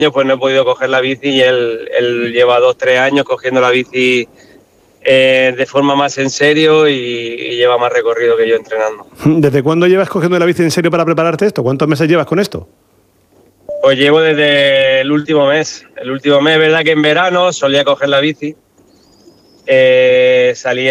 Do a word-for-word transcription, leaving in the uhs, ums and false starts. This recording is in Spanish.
pues no he podido coger la bici y él, él lleva dos, tres años cogiendo la bici eh, de forma más en serio y, y lleva más recorrido que yo entrenando. ¿Desde cuándo llevas cogiendo la bici en serio para prepararte esto? ¿Cuántos meses llevas con esto? Pues llevo desde el último mes. El último mes, verdad que en verano solía coger la bici. Eh, salía